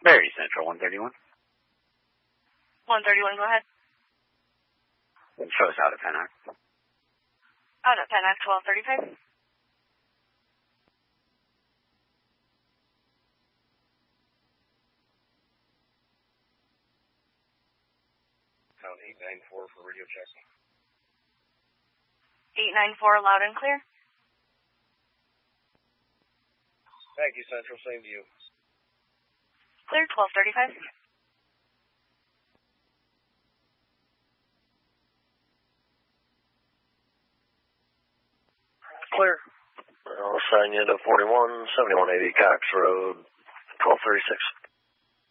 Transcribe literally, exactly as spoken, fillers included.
Very Central, one thirty-one. one thirty-one, go ahead. Show us out of Pennock. Out of Pennock, twelve thirty-five. Count eight nine four for radio check. eight nine four, loud and clear. Thank you, Central. Same to you. Clear, twelve thirty-five. Clear. I'll assign you to forty-one seventy-one eighty Cox Road, twelve thirty-six.